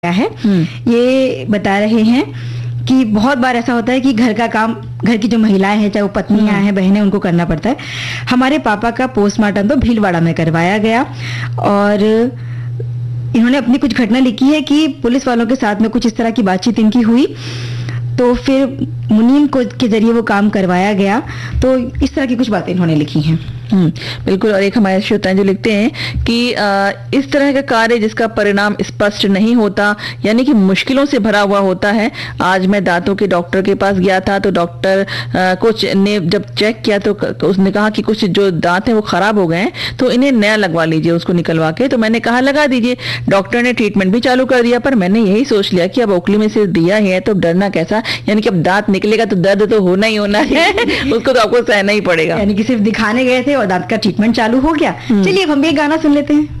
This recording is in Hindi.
है। ये बता रहे हैं कि बहुत बार ऐसा होता है कि घर का काम, घर की जो महिलाएं हैं, चाहे वो पत्नियां हैं, बहनें, उनको करना पड़ता है। हमारे पापा का पोस्टमार्टम तो भीलवाड़ा में करवाया गया और इन्होंने अपनी कुछ घटना लिखी है कि पुलिस वालों के साथ में कुछ इस तरह की बातचीत इनकी हुई, तो फिर मुनीम को के जरिए वो काम करवाया गया। तो इस तरह की कुछ बातें इन्होंने लिखी हैं। बिल्कुल। और एक हमारे श्रोता हैं जो लिखते हैं कि इस तरह का कार्य जिसका परिणाम स्पष्ट नहीं होता, यानी कि मुश्किलों से भरा हुआ होता है। आज मैं दांतों के डॉक्टर के पास गया था, तो डॉक्टर कुछ ने जब चेक किया तो उसने कहा कि कुछ जो दांत हैं वो खराब हो गए हैं, तो इन्हें नया लगवा लीजिए उसको निकलवा के। तो मैंने कहा लगा दीजिए। डॉक्टर ने ट्रीटमेंट भी चालू कर दिया, पर मैंने यही सोच लिया कि अब ओखली में से दिया ही है तो डरना कैसा, यानी कि अब दांत निकलेगा तो दर्द तो होना ही होना है उसको तो आपको सहना ही पड़ेगा। यानी कि सिर्फ दिखाने गए थे और दांत का ट्रीटमेंट चालू हो गया। चलिए अब हम भी एक गाना सुन लेते हैं।